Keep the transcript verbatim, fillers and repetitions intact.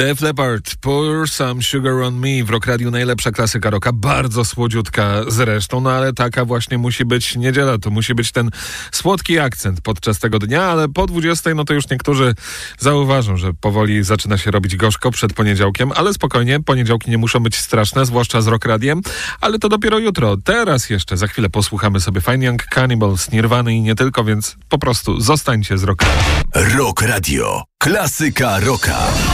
Def Leppard, Pour Some Sugar on Me w Rock Radiu, najlepsza klasyka rocka, bardzo słodziutka zresztą, no ale taka właśnie musi być niedziela, to musi być ten słodki akcent podczas tego dnia, ale po dwudziestej no to już niektórzy zauważą, że powoli zaczyna się robić gorzko przed poniedziałkiem, ale spokojnie, poniedziałki nie muszą być straszne, zwłaszcza z Rock Radiem, ale to dopiero jutro. Teraz jeszcze, za chwilę posłuchamy sobie Fine Young Cannibals, Nirwany i nie tylko, więc po prostu zostańcie z Rock Radiem. Rock Radio, klasyka rocka.